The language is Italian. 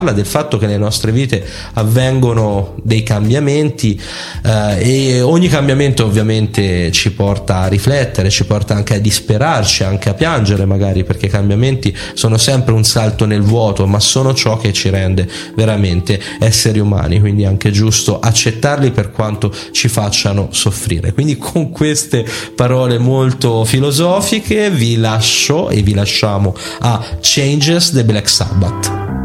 del fatto che nelle nostre vite avvengono dei cambiamenti, e ogni cambiamento ovviamente ci porta a riflettere, ci porta anche a disperarci, anche a piangere magari, perché i cambiamenti sono sempre un salto nel vuoto, ma sono ciò che ci rende veramente esseri umani, quindi è anche giusto accettarli per quanto ci facciano soffrire. Quindi con queste parole molto filosofiche vi lascio e vi lasciamo a Changes dei Black Sabbath.